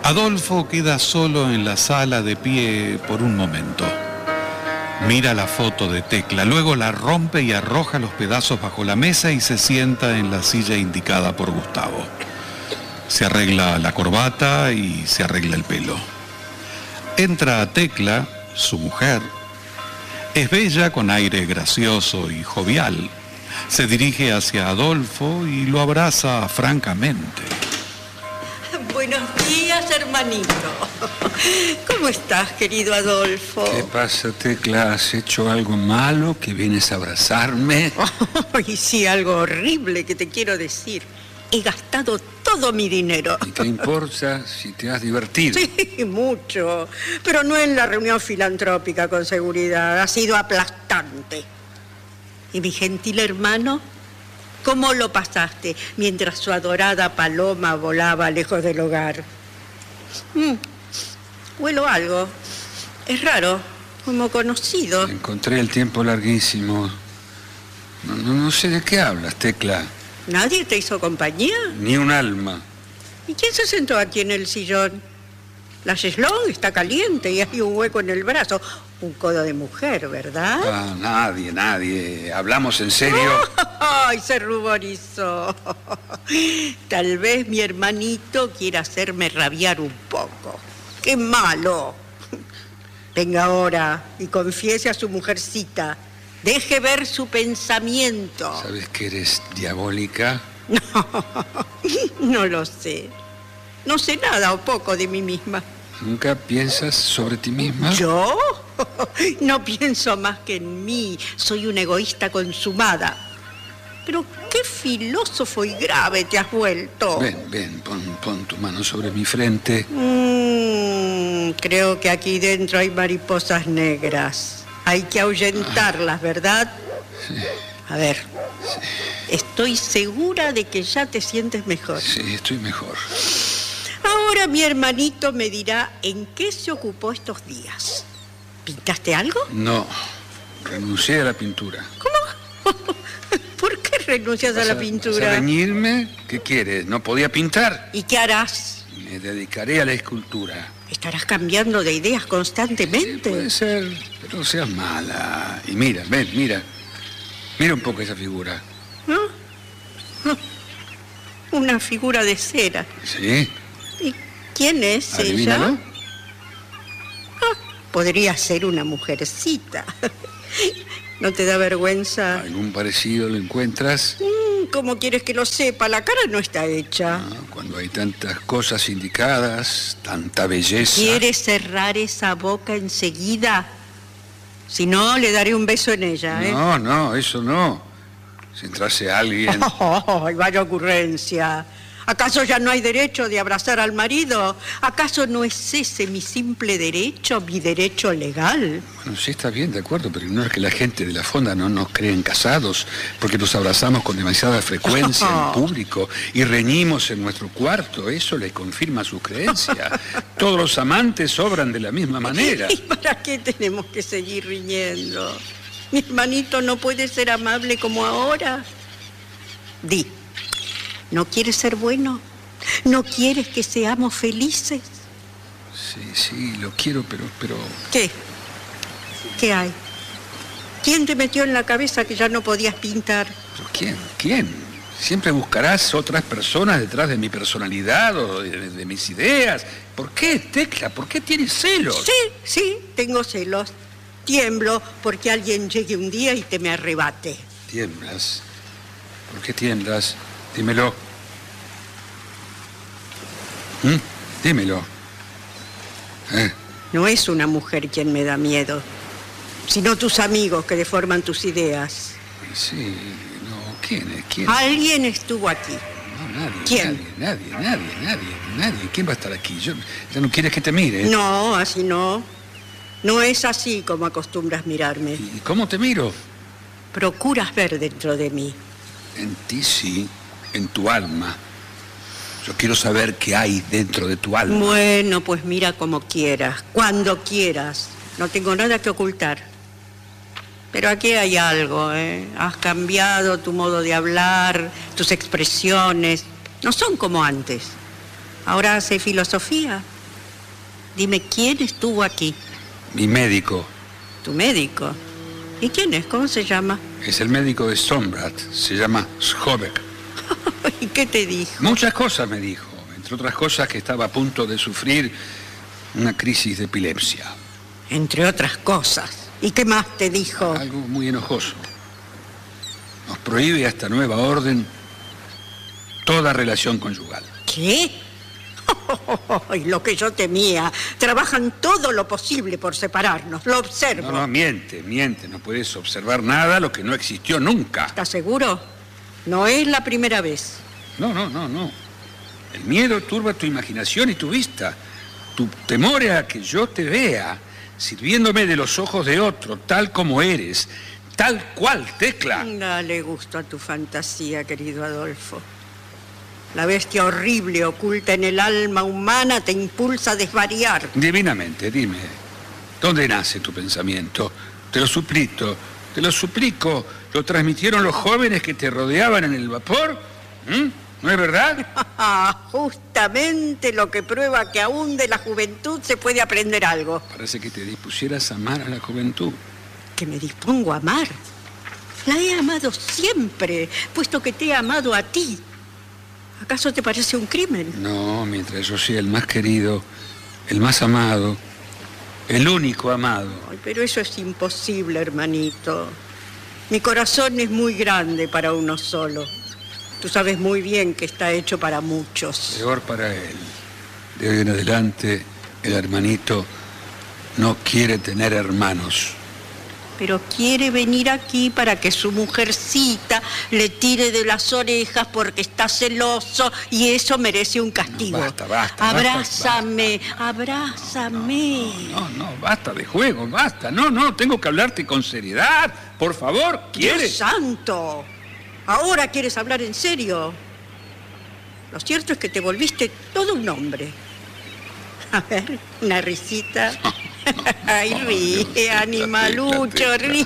Adolfo queda solo en la sala de pie por un momento. Mira la foto de Tecla, luego la rompe y arroja los pedazos bajo la mesa y se sienta en la silla indicada por Gustavo. Se arregla la corbata y se arregla el pelo. Entra Tecla, su mujer. Es bella, con aire gracioso y jovial. Se dirige hacia Adolfo y lo abraza francamente. Buenos días, hermanito. ¿Cómo estás, querido Adolfo? ¿Qué pasa, Tecla? ¿Has hecho algo malo que vienes a abrazarme? Y sí, algo horrible que te quiero decir. He gastado todo mi dinero. ¿Y qué importa si te has divertido? Sí, mucho. Pero no en la reunión filantrópica, con seguridad. Ha sido aplastante. ¿Y mi gentil hermano? ¿Cómo lo pasaste mientras su adorada paloma volaba lejos del hogar? Huelo algo. Es raro, como conocido. Encontré el tiempo larguísimo. No sé de qué hablas, Tecla. ¿Nadie te hizo compañía? Ni un alma. ¿Y quién se sentó aquí en el sillón? La cheslón está caliente y hay un hueco en el brazo. Un codo de mujer, ¿verdad? Ah, nadie. ¿Hablamos en serio? ¡Ay, se ruborizó! Tal vez mi hermanito quiera hacerme rabiar un poco. ¡Qué malo! Venga ahora y confiese a su mujercita. Deje ver su pensamiento. ¿Sabes que eres diabólica? No lo sé. No sé nada o poco de mí misma. ¿Nunca piensas sobre ti misma? ¿Yo? No pienso más que en mí. Soy una egoísta consumada. Pero qué filósofo y grave te has vuelto. Ven, pon tu mano sobre mi frente. Creo que aquí dentro hay mariposas negras. Hay que ahuyentarlas, ¿verdad? Sí. A ver. Sí. Estoy segura de que ya te sientes mejor. Sí, estoy mejor. Ahora mi hermanito me dirá en qué se ocupó estos días. ¿Pintaste algo? No, renuncié a la pintura. ¿Cómo? ¿Por qué renuncias a la pintura? ¿Vas a reñirme? ¿Qué quieres? ¿No podía pintar? ¿Y qué harás? Me dedicaré a la escultura. ¿Estarás cambiando de ideas constantemente? Sí, puede ser, pero no seas mala. Y mira, mira. Mira un poco esa figura. ¿No? Una figura de cera. ¿Sí? ¿Y quién es ¿Adivínalo? ella? Podría ser una mujercita. ¿No te da vergüenza? ¿Algún parecido lo encuentras? ¿Cómo quieres que lo sepa? La cara no está hecha. Cuando hay tantas cosas indicadas, tanta belleza... ¿Quieres cerrar esa boca enseguida? Si no, le daré un beso en ella, ¿eh? No, eso no. Si entrase alguien... ¡Ay, vaya ocurrencia! ¿Acaso ya no hay derecho de abrazar al marido? ¿Acaso no es ese mi simple derecho, mi derecho legal? Bueno, sí, está bien, de acuerdo, pero no es que la gente de la fonda no nos creen casados, porque nos abrazamos con demasiada frecuencia en público y reñimos en nuestro cuarto. Eso le confirma su creencia. Todos los amantes obran de la misma manera. ¿Y para qué tenemos que seguir riñendo? ¿Mi hermanito no puede ser amable como ahora? Di. ¿No quieres ser bueno? ¿No quieres que seamos felices? Sí, lo quiero, pero... ¿Qué? ¿Qué hay? ¿Quién te metió en la cabeza que ya no podías pintar? ¿Pero quién? Siempre buscarás otras personas detrás de mi personalidad o de mis ideas. ¿Por qué, Tecla? ¿Por qué tienes celos? Sí, tengo celos. Tiemblo porque alguien llegue un día y te me arrebate. ¿Tiemblas? ¿Por qué tiemblas? Dímelo. Dímelo. No es una mujer quien me da miedo, sino tus amigos que deforman tus ideas. Sí, no, ¿quién? Alguien estuvo aquí. No, nadie. ¿Quién? Nadie. ¿Quién va a estar aquí? ¿Ya no quieres que te mire? No, así no. No es así como acostumbras mirarme. ¿Y cómo te miro? Procuras ver dentro de mí. En ti sí, en tu alma. Yo quiero saber qué hay dentro de tu alma. Bueno, pues mira como quieras, cuando quieras. No tengo nada que ocultar. Pero aquí hay algo, ¿eh? Has cambiado tu modo de hablar, tus expresiones. No son como antes. Ahora hace filosofía. Dime, ¿quién estuvo aquí? Mi médico. ¿Tu médico? ¿Y quién es? ¿Cómo se llama? Es el médico de Sombrat. Se llama Schobek. ¿Y qué te dijo? Muchas cosas me dijo. Entre otras cosas que estaba a punto de sufrir una crisis de epilepsia. Entre otras cosas. ¿Y qué más te dijo? Algo muy enojoso. Nos prohíbe a esta nueva orden toda relación conyugal. ¿Qué? Lo que yo temía. Trabajan todo lo posible por separarnos. Lo observo. No, miente. No puedes observar nada lo que no existió nunca. ¿Estás seguro? No es la primera vez. No. El miedo turba tu imaginación y tu vista. Tu temor a que yo te vea, sirviéndome de los ojos de otro, tal como eres, tal cual, Tecla. Dale gusto a tu fantasía, querido Adolfo. La bestia horrible oculta en el alma humana te impulsa a desvariar. Divinamente, dime, ¿dónde nace tu pensamiento? Te lo suplico. ¿Lo transmitieron los jóvenes que te rodeaban en el vapor? ¿No es verdad? Justamente lo que prueba que aún de la juventud se puede aprender algo. Parece que te dispusieras a amar a la juventud. ¿Que me dispongo a amar? La he amado siempre, puesto que te he amado a ti. ¿Acaso te parece un crimen? No, mientras yo sea el más querido, el más amado, el único amado. Ay, pero eso es imposible, hermanito. Mi corazón es muy grande para uno solo. Tú sabes muy bien que está hecho para muchos. Peor para él. De hoy en adelante, el hermanito no quiere tener hermanos. Pero quiere venir aquí para que su mujercita le tire de las orejas porque está celoso y eso merece un castigo. No, basta. Abrázame. No, basta de juego, basta. No, tengo que hablarte con seriedad. Por favor, ¿quieres? ¡Dios santo! ¿Ahora quieres hablar en serio? Lo cierto es que te volviste todo un hombre. A ver, una risita. Ay, ríe, animalucho, ríe.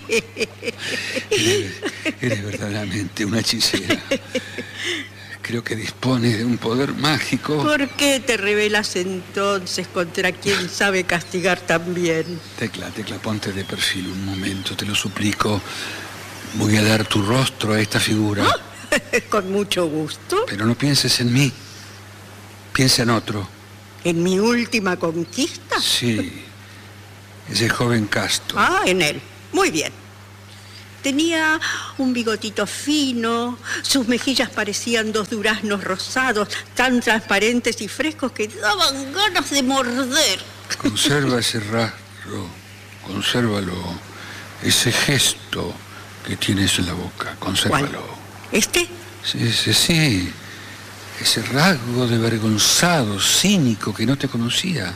Eres verdaderamente una hechicera. Creo que dispones de un poder mágico. ¿Por qué te rebelas entonces contra quien sabe castigar tan bien? Tecla, ponte de perfil un momento, te lo suplico. Voy a dar tu rostro a esta figura. Con mucho gusto. Pero no pienses en mí. Piensa en otro. ¿En mi última conquista? Sí. Ese joven casto. Ah, en él. Muy bien. Tenía un bigotito fino, sus mejillas parecían dos duraznos rosados, tan transparentes y frescos que daban ganas de morder. Conserva ese rastro, consérvalo, ese gesto que tienes en la boca, consérvalo. ¿Cuál? ¿Este? Sí. Ese rasgo de avergonzado, cínico, que no te conocía.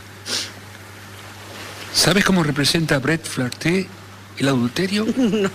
¿Sabes cómo representa a Brett Flarté el adulterio?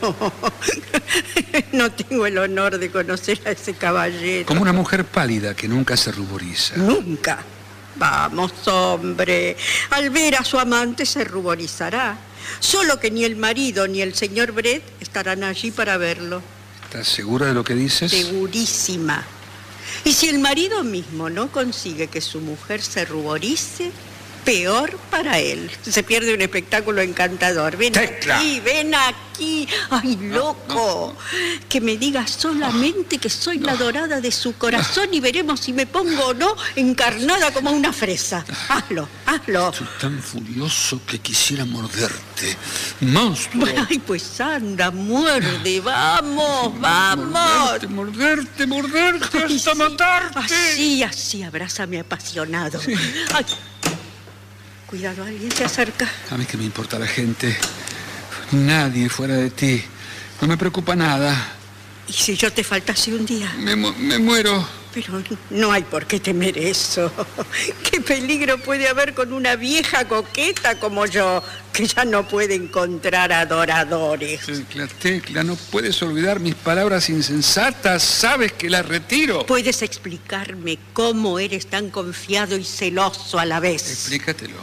No tengo el honor de conocer a ese caballero. Como una mujer pálida que nunca se ruboriza. Nunca. Vamos, hombre. Al ver a su amante se ruborizará. Solo que ni el marido ni el señor Brett estarán allí para verlo. ¿Estás segura de lo que dices? Segurísima. Y si el marido mismo no consigue que su mujer se ruborice, peor para él. Se pierde un espectáculo encantador. Ven ¡Tecla! Ven aquí. ¡Ay, loco! No. Que me digas solamente que soy la dorada de su corazón y veremos si me pongo o no encarnada como una fresa. Hazlo. Estoy tan furioso que quisiera morderte. ¡Monstruo! Ay, pues anda, muerde. Vamos. Morderte hasta matarte. Así, abrázame apasionado. Sí. Ay. Cuidado, alguien se acerca. A mí que me importa la gente. Nadie fuera de ti. No me preocupa nada. ¿Y si yo te faltase un día? Me muero. Pero no hay por qué temer eso. ¿Qué peligro puede haber con una vieja coqueta como yo, que ya no puede encontrar adoradores? Tecla, no puedes olvidar mis palabras insensatas. Sabes que las retiro. ¿Puedes explicarme cómo eres tan confiado y celoso a la vez? Explícatelo.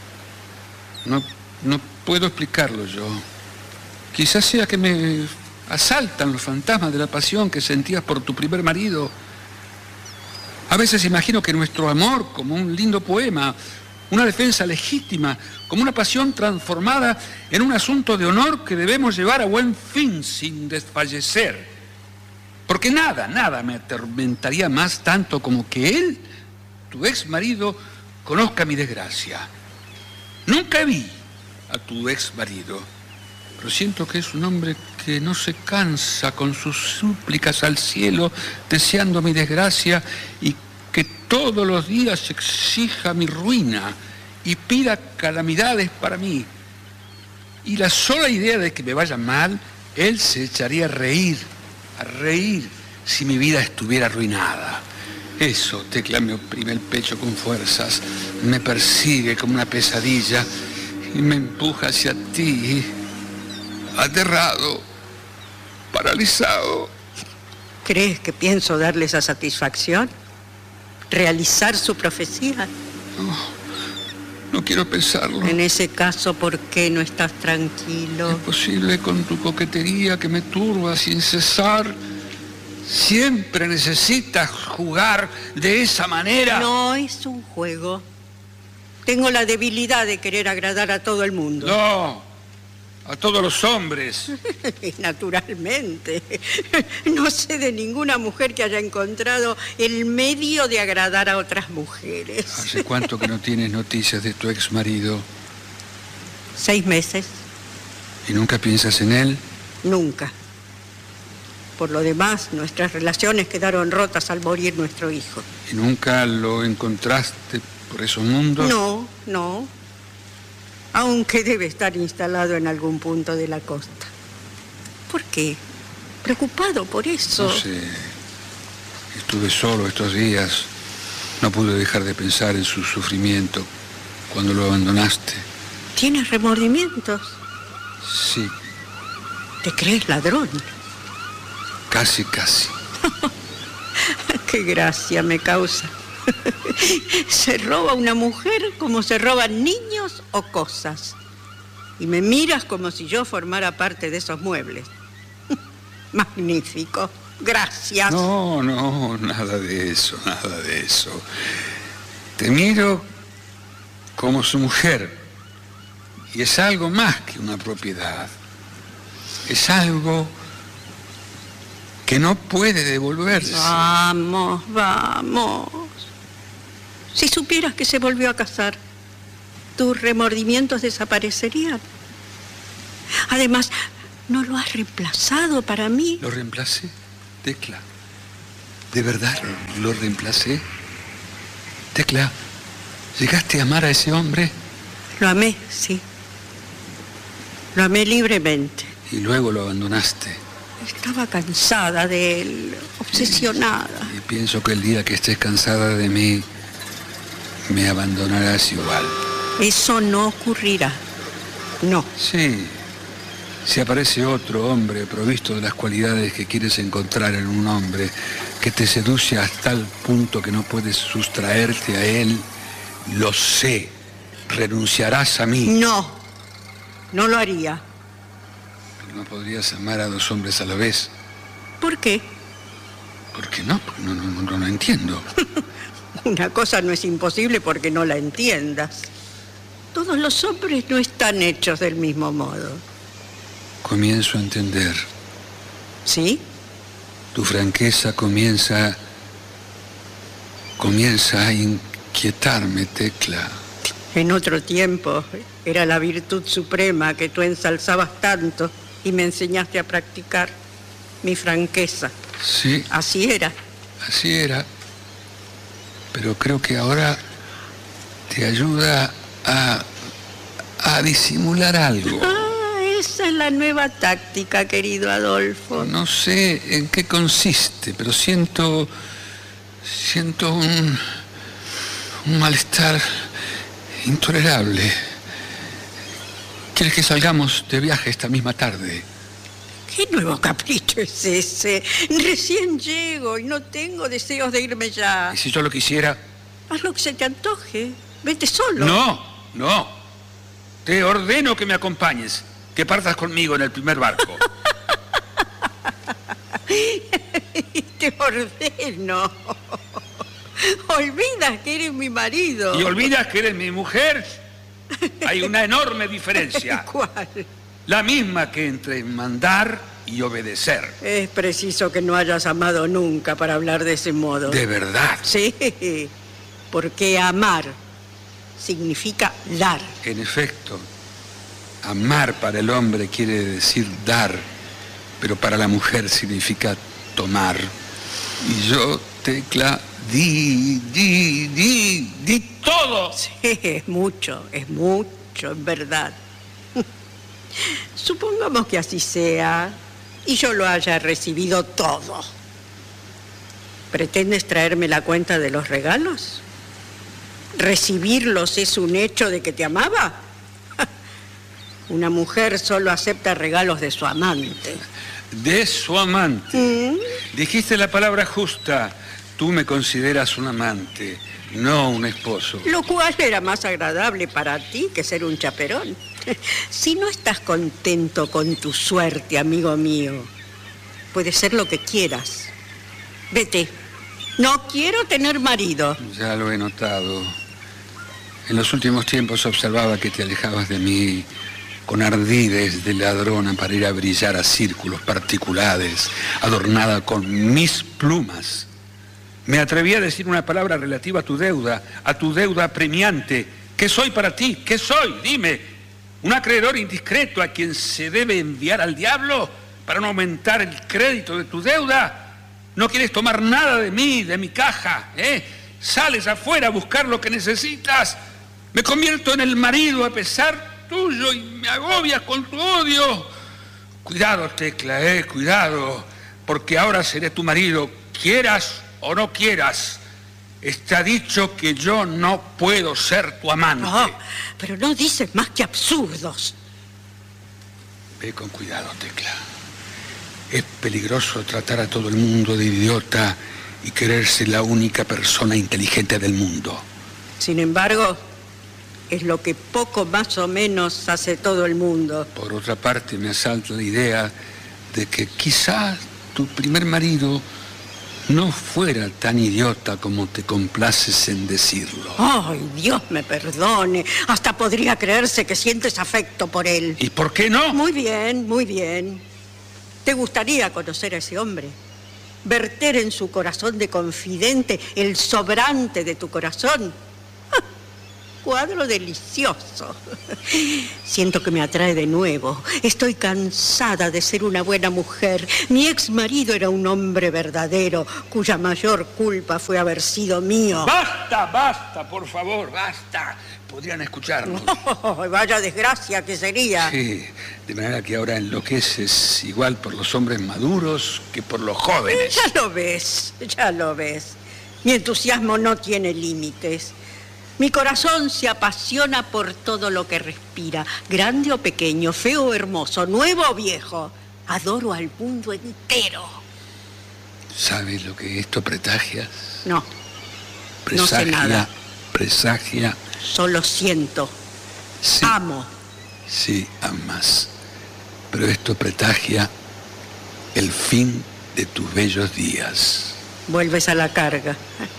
No puedo explicarlo yo. Quizás sea que me asaltan los fantasmas de la pasión que sentías por tu primer marido. A veces imagino que nuestro amor, como un lindo poema, una defensa legítima, como una pasión transformada en un asunto de honor que debemos llevar a buen fin sin desfallecer. Porque nada me atormentaría más tanto como que él, tu ex marido, conozca mi desgracia. Nunca vi a tu ex marido, pero siento que es un hombre que no se cansa con sus súplicas al cielo, deseando mi desgracia, y que todos los días exija mi ruina y pida calamidades para mí. Y la sola idea de que me vaya mal, él se echaría a reír si mi vida estuviera arruinada. Eso, Tecla, me oprime el pecho con fuerzas, me persigue como una pesadilla y me empuja hacia ti, aterrado, paralizado. ¿Crees que pienso darle esa satisfacción? ¿Realizar su profecía? No quiero pensarlo. En ese caso, ¿por qué no estás tranquilo? Es posible con tu coquetería que me turba sin cesar. Siempre necesitas jugar de esa manera. No es un juego. Tengo la debilidad de querer agradar a todo el mundo. No, a todos los hombres. Naturalmente. No sé de ninguna mujer que haya encontrado el medio de agradar a otras mujeres. ¿Hace cuánto que no tienes noticias de tu ex marido? 6 meses. ¿Y nunca piensas en él? Nunca. Por lo demás, nuestras relaciones quedaron rotas al morir nuestro hijo. ¿Y nunca lo encontraste por esos mundos? No. Aunque debe estar instalado en algún punto de la costa. ¿Por qué? ¿Preocupado por eso? No sé. Estuve solo estos días. No pude dejar de pensar en su sufrimiento cuando lo abandonaste. ¿Tienes remordimientos? Sí. ¿Te crees ladrón? Casi. Qué gracia me causa. Se roba una mujer como se roban niños o cosas. Y me miras como si yo formara parte de esos muebles. Magnífico. Gracias. No, nada de eso. Te miro como su mujer. Y es algo más que una propiedad. Es algo que no puede devolverse. Vamos. Si supieras que se volvió a casar, tus remordimientos desaparecerían. Además, ¿no lo has reemplazado para mí? ¿Lo reemplacé, Tecla? ¿De verdad lo reemplacé? Tecla, ¿llegaste a amar a ese hombre? Lo amé, sí. Lo amé libremente. Y luego lo abandonaste. Estaba cansada de él, obsesionada. Y pienso que el día que estés cansada de mí, me abandonarás igual. Eso no ocurrirá. No. Sí. Si aparece otro hombre provisto de las cualidades que quieres encontrar en un hombre, que te seduce hasta el punto que no puedes sustraerte a él, lo sé. Renunciarás a mí. No lo haría. ¿No podrías amar a 2 hombres a la vez? ¿Por qué? ¿Por qué no? Porque no entiendo. Una cosa no es imposible porque no la entiendas. Todos los hombres no están hechos del mismo modo. Comienzo a entender. ¿Sí? Tu franqueza comienza a inquietarme, Tecla. En otro tiempo era la virtud suprema que tú ensalzabas tanto y me enseñaste a practicar, mi franqueza. Sí. Así era. Pero creo que ahora te ayuda a disimular algo. Esa es la nueva táctica, querido Adolfo. No sé en qué consiste, pero siento un malestar intolerable. ¿Quieres que salgamos de viaje esta misma tarde? ¿Qué nuevo capricho es ese? Recién llego y no tengo deseos de irme ya. ¿Y si yo lo quisiera? Haz lo que se te antoje. Vete solo. No. Te ordeno que me acompañes, que partas conmigo en el primer barco. Te ordeno. Olvidas que eres mi marido. ¿Y olvidas que eres mi mujer? Hay una enorme diferencia. ¿Cuál? La misma que entre mandar y obedecer. Es preciso que no hayas amado nunca para hablar de ese modo. ¿De verdad? Sí, porque amar significa dar. En efecto, amar para el hombre quiere decir dar, pero para la mujer significa tomar. Y yo, Tecla, di todo. Sí, es mucho, en verdad. Supongamos que así sea y yo lo haya recibido todo. ¿Pretendes traerme la cuenta de los regalos? ¿Recibirlos es un hecho de que te amaba? Una mujer solo acepta regalos de su amante. De su amante. Dijiste la palabra justa. Tú me consideras un amante, no un esposo. Lo cual era más agradable para ti que ser un chaperón. Si no estás contento con tu suerte, amigo mío, puede ser lo que quieras. Vete. No quiero tener marido. Ya lo he notado. En los últimos tiempos observaba que te alejabas de mí con ardides de ladrona para ir a brillar a círculos particulares, adornada con mis plumas. Me atreví a decir una palabra relativa a tu deuda apremiante. ¿Qué soy para ti? ¿Qué soy? Dime. ¿Un acreedor indiscreto a quien se debe enviar al diablo para no aumentar el crédito de tu deuda? ¿No quieres tomar nada de mí, de mi caja? Sales afuera a buscar lo que necesitas. Me convierto en el marido a pesar tuyo y me agobias con tu odio. Cuidado, Tecla, cuidado, porque ahora seré tu marido, quieras o no quieras. Está dicho que yo no puedo ser tu amante. No, pero no dices más que absurdos. Ve con cuidado, Tecla. Es peligroso tratar a todo el mundo de idiota y creerse la única persona inteligente del mundo. Sin embargo, es lo que poco más o menos hace todo el mundo. Por otra parte, me asalta la idea de que quizás tu primer marido no fuera tan idiota como te complaces en decirlo. Ay, Dios me perdone. Hasta podría creerse que sientes afecto por él. ¿Y por qué no? Muy bien, muy bien. ¿Te gustaría conocer a ese hombre? Verter en su corazón de confidente el sobrante de tu corazón. Cuadro delicioso. Siento que me atrae de nuevo. Estoy cansada de ser una buena mujer. Mi ex marido era un hombre verdadero, cuya mayor culpa fue haber sido mío. ¡Basta, por favor, basta! Podrían escucharnos. Oh, vaya desgracia que sería. Sí, de manera que ahora enloqueces igual por los hombres maduros que por los jóvenes. Ya lo ves. Mi entusiasmo no tiene límites. Mi corazón se apasiona por todo lo que respira, grande o pequeño, feo o hermoso, nuevo o viejo. Adoro al mundo entero. ¿Sabes lo que esto pretagias? No, Presagia, no sé nada. Presagia. Solo siento. Sí, amo. Sí, amas. Pero esto pretagia el fin de tus bellos días. Vuelves a la carga.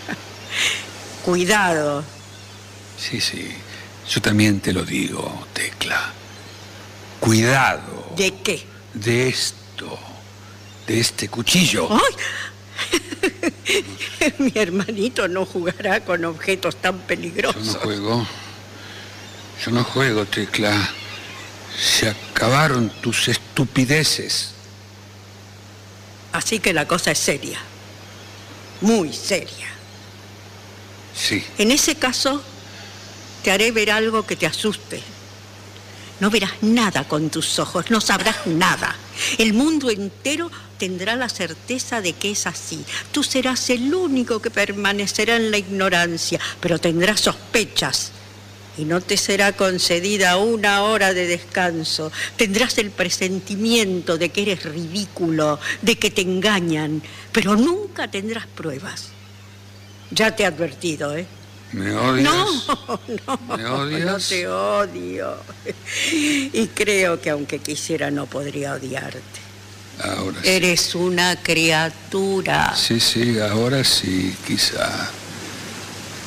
Cuidado. Sí, yo también te lo digo, Tecla. Cuidado. ¿De qué? De esto, de este cuchillo. ¡Ay! Mi hermanito no jugará con objetos tan peligrosos. Yo no juego, Tecla. Se acabaron tus estupideces. Así que la cosa es seria. Muy seria. Sí. En ese caso, te haré ver algo que te asuste. No verás nada con tus ojos, no sabrás nada. El mundo entero tendrá la certeza de que es así. Tú serás el único que permanecerá en la ignorancia, pero tendrás sospechas. Y no te será concedida una hora de descanso. Tendrás el presentimiento de que eres ridículo, de que te engañan, pero nunca tendrás pruebas. Ya te he advertido, ¿eh? ¿Me odias? No. ¿Me odias? No te odio. Y creo que aunque quisiera no podría odiarte. Ahora sí. Eres una criatura. Sí, ahora sí, quizá.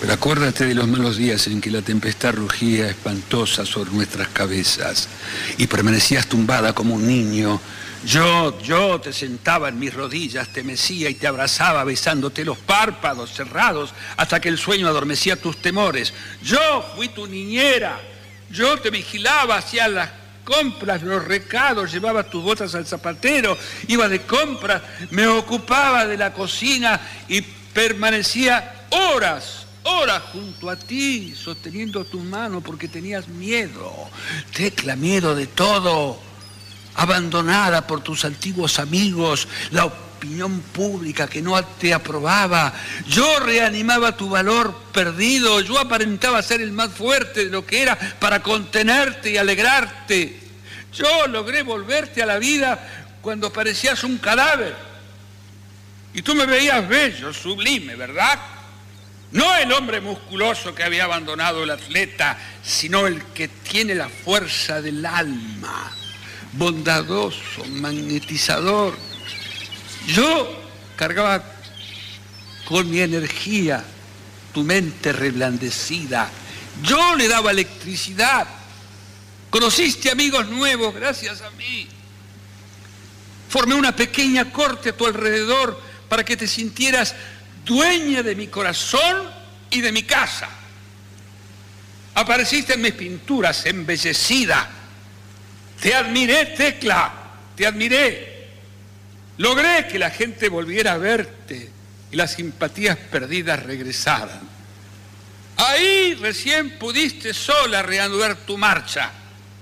Pero acuérdate de los malos días en que la tempestad rugía espantosa sobre nuestras cabezas y permanecías tumbada como un niño. Yo te sentaba en mis rodillas, te mecía y te abrazaba besándote los párpados cerrados hasta que el sueño adormecía tus temores. Yo fui tu niñera, yo te vigilaba, hacía las compras, los recados, llevaba tus botas al zapatero, iba de compras, me ocupaba de la cocina y permanecía horas junto a ti, sosteniendo tu mano porque tenías miedo, Tecla, miedo de todo, abandonada por tus antiguos amigos, la opinión pública que no te aprobaba. Yo reanimaba tu valor perdido, yo aparentaba ser el más fuerte de lo que era para contenerte y alegrarte. Yo logré volverte a la vida cuando parecías un cadáver. Y tú me veías bello, sublime, ¿verdad? No el hombre musculoso que había abandonado el atleta, sino el que tiene la fuerza del alma, bondadoso, magnetizador. Yo cargaba con mi energía tu mente reblandecida. Yo le daba electricidad. Conociste amigos nuevos gracias a mí. Formé una pequeña corte a tu alrededor para que te sintieras dueña de mi corazón y de mi casa. Apareciste en mis pinturas, embellecida. Te admiré, Tecla, te admiré. Logré que la gente volviera a verte y las simpatías perdidas regresaran. Ahí recién pudiste sola reanudar tu marcha.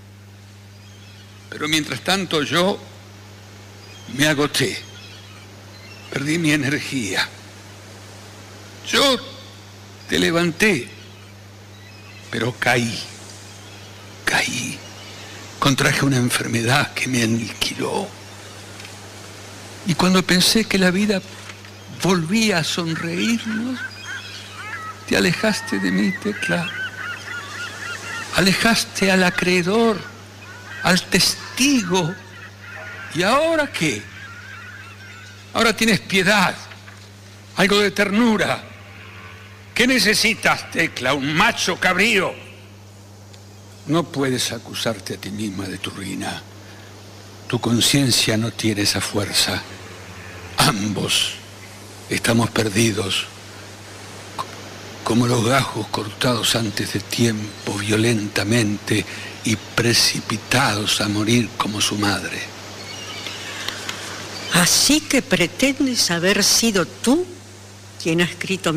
Pero mientras tanto yo me agoté, perdí mi energía. Yo te levanté, pero caí, contraje una enfermedad que me aniquiló. Y cuando pensé que la vida volvía a sonreírnos, te alejaste de mí, Tecla. Alejaste al acreedor, al testigo. ¿Y ahora qué? Ahora tienes piedad, algo de ternura. ¿Qué necesitas, Tecla? ¿Un macho cabrío? No puedes acusarte a ti misma de tu ruina. Tu conciencia no tiene esa fuerza. Ambos estamos perdidos, como los gajos cortados antes de tiempo, violentamente y precipitados a morir como su madre. Así que pretendes haber sido tú quien ha escrito